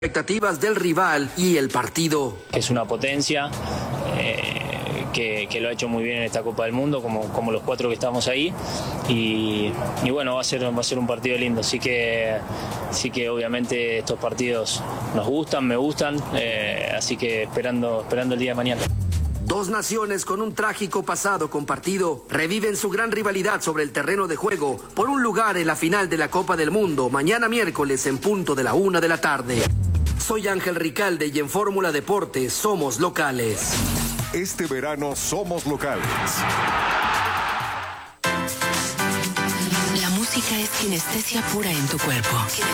Expectativas del rival y el partido. Es una potencia que lo ha hecho muy bien en esta Copa del Mundo, como los cuatro que estamos ahí. Y bueno, va a ser un partido lindo. Así que obviamente estos partidos nos gustan, me gustan. Así que esperando el día de mañana. Dos naciones con un trágico pasado compartido reviven su gran rivalidad sobre el terreno de juego por un lugar en la final de la Copa del Mundo, mañana miércoles en punto de la 1 de la tarde. Soy Ángel Ricalde y en Fórmula Deportes somos locales. Este verano somos locales. La música es sinestesia pura en tu cuerpo.